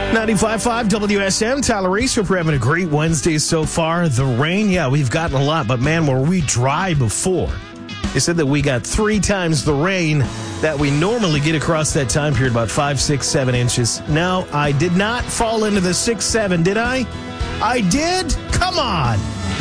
95.5 WSM, Tyler Reese. Hope we're having a great Wednesday so far. The rain, yeah, we've gotten a lot, but man, were we dry before. They said that we got 3 times the rain that we normally get across that time period, about 5, 6, 7 inches. No, I did not fall into the 6, 7, did I? I did? Come on.